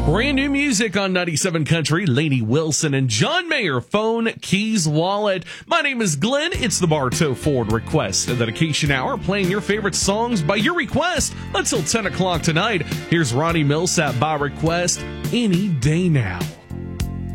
Brand new music on 97 Country. Lainey Wilson and John Mayer, Phone, Keys, Wallet. My name is Glenn. It's the Bartow Ford Request and Dedication Hour, playing your favorite songs by your request until 10 o'clock tonight. Here's Ronnie Millsap by request, Any Day Now.